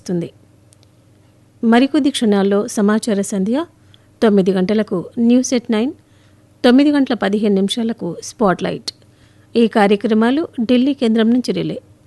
వస్తుంది. మరికొద్ది క్షణాల్లో సమాచార సంధ్య 9 గంటలకు న్యూస్ ఎట్ 9, 9 గంటల 15 నిమిషాలకు స్పాట్లైట్. ఈ కార్యక్రమాలు ఢిల్లీ కేంద్రం నుంచి రిలే.